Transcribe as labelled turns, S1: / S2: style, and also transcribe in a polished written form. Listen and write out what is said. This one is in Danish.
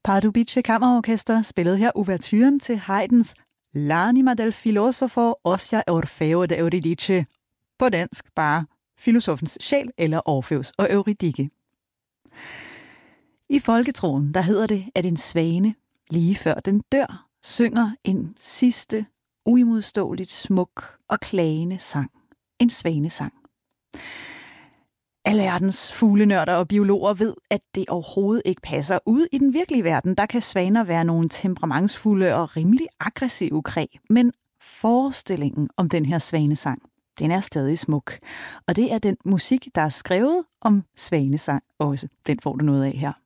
S1: Pardubice Kammerorkester spillede her ouverturen til Haydns L'anima del filosofo ossia Orfeo de Euridice. På dansk bare filosofens sjæl eller Orfeus og Eurydike. I folketroen, der hedder det, at en svane, lige før den dør, synger en sidste, uimodståeligt smuk og klagende sang. En svanesang. Alverdens fuglenørder og biologer ved, at det overhovedet ikke passer. Ude i den virkelige verden, der kan svaner være nogle temperamentsfulde og rimelig aggressive kræ. Men forestillingen om den her svanesang, den er stadig smuk. Og det er den musik, der er skrevet om svanesang også. Den får du noget af her.